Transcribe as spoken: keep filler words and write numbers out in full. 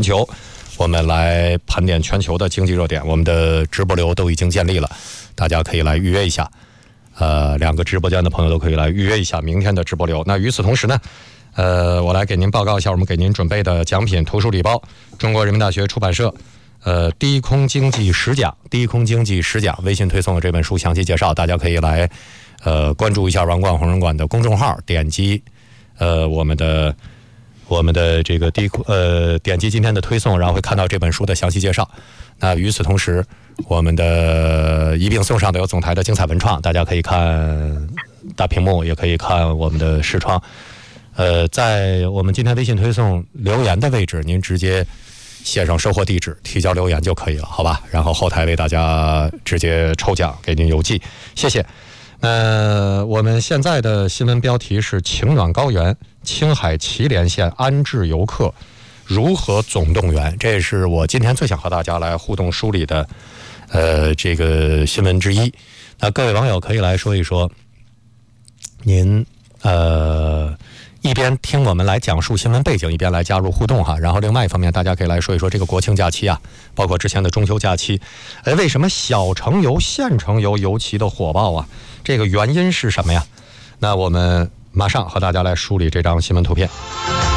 球，我们来盘点全球的经济热点。我们的直播流都已经建立了，大家可以来预约一下。呃，两个直播间的朋友都可以来预约一下明天的直播流。那与此同时呢，呃，我来给您报告一下我们给您准备的奖品图书礼包，中国人民大学出版社呃低空经济十讲，低空经济十讲微信推送的这本书详细介绍，大家可以来呃关注一下王冠红人馆的公众号，点击呃我们的我们的这个低呃点击今天的推送，然后会看到这本书的详细介绍。那与此同时，我们的一并送上的有总台的精彩文创，大家可以看大屏幕，也可以看我们的视窗。呃，在我们今天微信推送留言的位置，您直接写上收货地址，提交留言就可以了，好吧？然后后台为大家直接抽奖，给您邮寄，谢谢。呃，我们现在的新闻标题是：晴暖高原，青海祁连县安置游客如何总动员？这是我今天最想和大家来互动梳理的，呃，这个新闻之一。那各位网友可以来说一说，您呃。一边听我们来讲述新闻背景，一边来加入互动哈。然后另外一方面，大家可以来说一说这个国庆假期啊，包括之前的中秋假期，哎，为什么小城游、县城游尤其的火爆啊？这个原因是什么呀？那我们马上和大家来梳理这张新闻图片。